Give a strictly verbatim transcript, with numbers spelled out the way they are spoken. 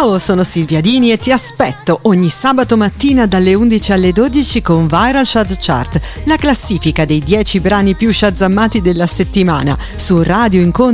Ciao, sono Silvia Dini e ti aspetto ogni sabato mattina dalle undici alle dodici con Viral Shaz Chart, la classifica dei dieci brani più shazammati della settimana su Radio Incontro